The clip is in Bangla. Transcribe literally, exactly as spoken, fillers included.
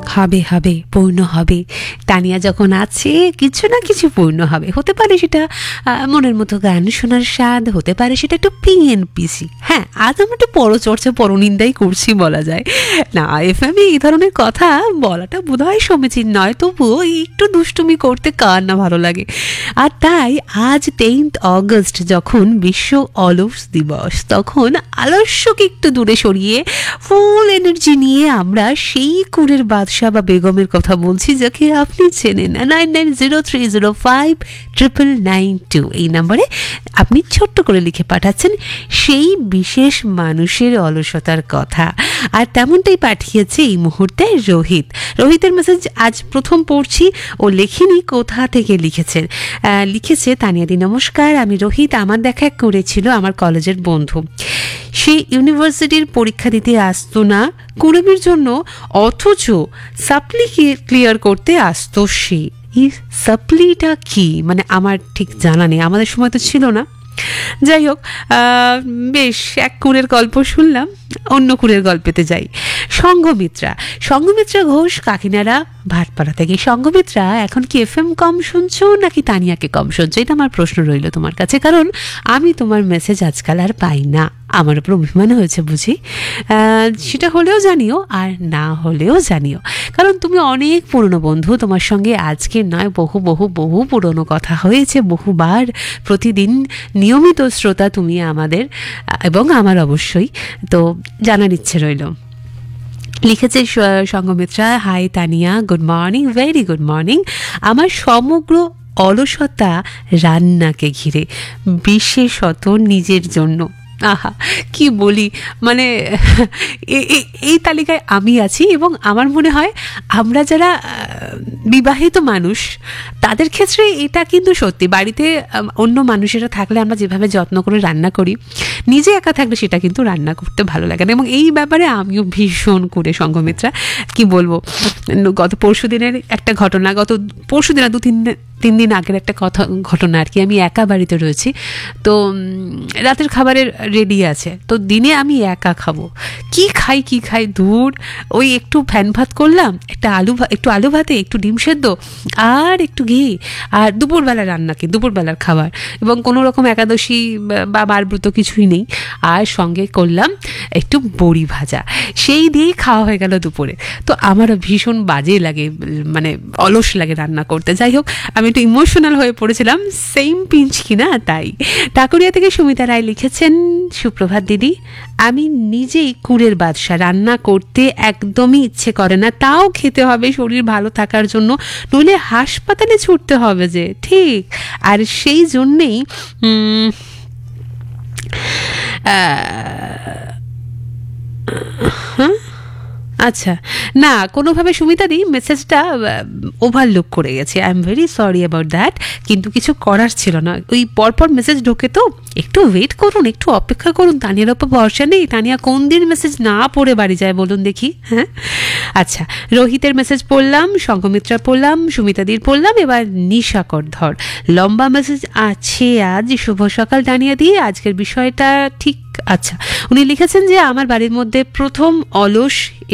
হবে হবে পূর্ণ হবে। তানিয়া যখন আছে কিছু না কিছু পূর্ণ হবে। হতে পারে সেটা মনের মতো গান শোনার স্বাদ, হতে পারে সেটা একটু পিএনপিসি। হ্যাঁ, আজ আমরা একটু পরচর্চা পরনিন্দাই করছি বলা যায় না। এফএমে এই ধরনের কথা বলাটা বোধহয় সমীচীন নয়, তবুও একটু দুষ্টুমি করতে কার না ভালো লাগে। আর তাই আজ তেইশ অগস্ট যখন বিশ্ব অলস দিবস, তখন আলস্যকে একটু দূরে সরিয়ে ফুল এনার্জি নিয়ে আমরা সেই কুড়ের বাদশাহ বা বেগমের কথা বলছি, যাকে আপনি চেনেন। Nine nine zero three zero five triple nine two এই নম্বরে আপনি ছোট্ট করে লিখে পাঠাচ্ছেন সেই বিশেষ মানুষের অলসতার কথা। আর তেমনটাই পাঠিয়েছে এই মুহূর্তে রোহিত। রোহিতের মেসেজ আজ প্রথম পড়ছি। ও লেখিনি কোথা থেকে লিখেছেন। লিখেছে, তানিয়াদি নমস্কার, আমি রোহিত। আমার দেখা করেছিল আমার কলেজের বন্ধু। সে ইউনিভার্সিটির পরীক্ষা দিতে আসতো না কুড়েমির জন্য, অথচ সাপ্লি ক্লিয়ার করতে আসতো সে। এই সাপ্লিটা কি মানে আমার ঠিক জানা নেই, আমাদের সময় তো ছিল না। যাই হোক, বেশ এক কুড়ের গল্প শুনলাম, অন্য কুড়ের গল্পেতে যাই। সঙ্গমিত্রা সঙ্গমিত্রা ঘোষ, কাকিনাড়া, ভাটপাড়া থেকে। সঙ্গমিত্রা, এখন কি এফ এম কম শুনছো নাকি তানিয়াকে কম শুনছো? এটা আমার প্রশ্ন রইল তোমার কাছে, কারণ আমি তোমার মেসেজ আজকাল আর পাই না। আমার উপর অভিমান হয়েছে বুঝি? সেটা হলেও জানিও আর না হলেও জানিও, কারণ তুমি অনেক পুরনো বন্ধু। তোমার সঙ্গে আজকে নয়, বহু বহু বহু পুরনো কথা হয়েছে বহুবার। প্রতিদিন নিয়মিত শ্রোতা তুমি আমাদের এবং আমার, অবশ্যই। তো জানার ইচ্ছে রইল। লিখেছে Sanghamitra, high Tania, good morning, very good morning. আমার সমগ্র অলসতা রান্নাকে ঘিরে, বিশেষত নিজের জন্য। আহা, কি বলি, মানে এই তালিকায় আমি আছি। এবং আমার মনে হয় আমরা যারা বিবাহিত মানুষ তাদের ক্ষেত্রে এটা কিন্তু সত্যি। বাড়িতে অন্য মানুষেরা থাকলে আমরা যেভাবে যত্ন করে রান্না করি, নিজে একা থাকলে সেটা কিন্তু রান্না করতে ভালো লাগে না। এবং এই ব্যাপারে আমিও ভীষণ করে সঙ্গমিত্রা, কি বলবো, গত পরশু দিনের একটা ঘটনা, গত পরশু দিন দু তিন তিন দিন আগের একটা কথা ঘটনা আর কি। আমি একা বাড়িতে রয়েছি, তো রাতের খাবারের রেডি আছে, তো দিনে আমি একা খাবো, কি খাই কি খাই দূর। ওই একটু ফ্যান ভাত করলাম, একটা আলু একটু আলু ভাতে একটু ডিম সেদ্ধ আর একটু ঘি, আর দুপুরবেলা রান্না কি দুপুরবেলার খাবার, এবং কোনো রকম একাদশী বা বারব্রত কিছুই নেই। আর সঙ্গে করলাম একটু বড়ি ভাজা, সেই দিয়েই খাওয়া হয়ে গেল দুপুরে। তো আমারও ভীষণ বাজে লাগে, মানে অলস লাগে রান্না করতে। যাই হোক, আমি একটু ইমোশনাল হয়ে পড়েছিলাম, সেম পিঞ্চ কিনা তাই। টাকুরিয়া থেকে সুমিতা রায় লিখেছেন, সুপ্রভাত দিদি, আমি নিজেই কুড়ের বাদশা। রান্না করতে একদমই ইচ্ছে করে না, তাও খেতে হবে শরীর ভালো থাকার জন্য, নইলে হাসপাতালে ছুটতে হবে যে। ঠিক, আর সেই জন্যেই হ্যাঁ আচ্ছা, না কোনোভাবে সুমিতাদি মেসেজটা ওভারলুক করে গেছে। I am very sorry about that, কিন্তু কিছু করার ছিল না। ওই পরপর মেসেজ ঢোকে, তো একটু ওয়েট করুন, একটু অপেক্ষা করুন। তানিয়ার ওপর ভরসা নেই, তানিয়া কোন দিন মেসেজ না পড়ে বাড়ি যায় বলুন দেখি। হ্যাঁ আচ্ছা, রোহিতের মেসেজ পড়লাম, সঙ্গমিত্রা পড়লাম, সুমিতাদির পড়লাম, এবার নিশাকর ধর লম্বা মেসেজ আছে আজ। শুভ সকাল তানিয়া দিয়ে, আজকের বিষয়টা ঠিক। আচ্ছা, উনি লিখেছেন যে আমার বাড়ির মধ্যে প্রথম অলস